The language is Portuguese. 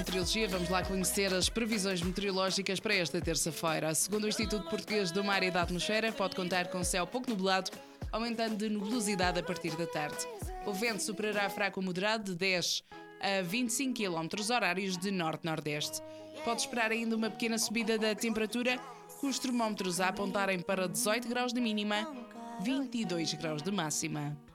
meteorologia, vamos lá conhecer as previsões meteorológicas para esta terça-feira. Segundo o Instituto Português do Mar e da Atmosfera, pode contar com céu pouco nublado, aumentando de nubosidade a partir da tarde. O vento superará fraco ou moderado de 10 a 25 km horários de norte-nordeste. Pode esperar ainda uma pequena subida da temperatura, com os termómetros a apontarem para 18 graus de mínima, 22 graus de máxima.